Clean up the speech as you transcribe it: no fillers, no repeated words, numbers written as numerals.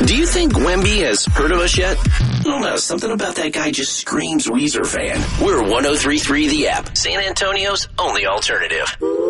Do you think Wemby has heard of us yet? I don't know. Something about that guy just screams Weezer fan. We're 103.3 The App, San Antonio's only alternative.